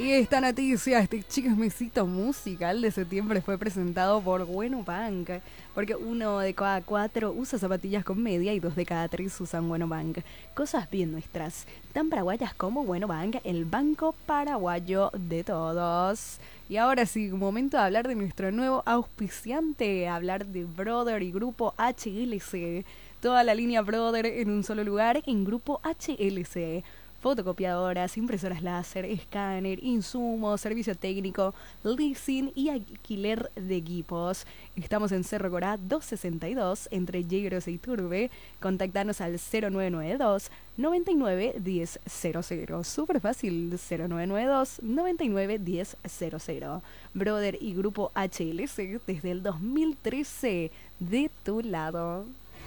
Y esta noticia, este chismecito musical de septiembre fue presentado por Bueno Punk, porque uno de cada cuatro usa zapatillas con media y dos de cada tres usan Bueno Punk. Cosas bien nuestras, tan paraguayas como Bueno Punk, el banco paraguayo de todos. Y ahora sí, momento de hablar de nuestro nuevo auspiciante, hablar de Brother y Grupo HLC. Toda la línea Brother en un solo lugar en Grupo HLC. Fotocopiadoras, impresoras láser, escáner, insumos, servicio técnico, leasing y alquiler de equipos. Estamos en Cerro Corá 262, entre Yegros y Turbe. Contactanos al 0992 99 1000. Súper fácil, 0992 99 1000. Brother y Grupo HLC desde el 2013, de tu lado.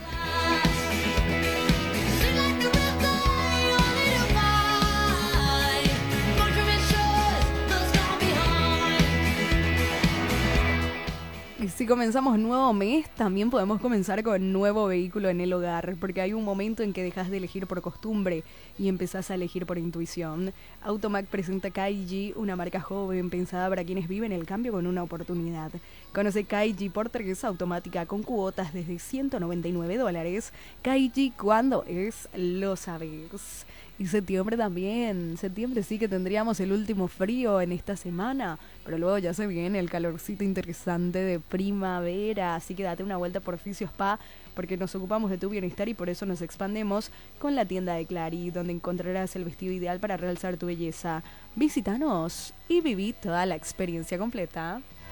Y si comenzamos nuevo mes, también podemos comenzar con nuevo vehículo en el hogar, porque hay un momento en que dejas de elegir por costumbre y empezás a elegir por intuición. Automac presenta Kaiji, una marca joven pensada para quienes viven el cambio con una oportunidad. Conoce Kaiji por 3 automática con cuotas desde $199. Kaiji, cuando es, lo sabes. Y septiembre también. Septiembre sí que tendríamos el último frío en esta semana, pero luego ya se viene el calorcito interesante de primavera. Así que date una vuelta por Fisio Spa, porque nos ocupamos de tu bienestar y por eso nos expandemos con la tienda de Clary, donde encontrarás el vestido ideal para realzar tu belleza. Visítanos y viví toda la experiencia completa.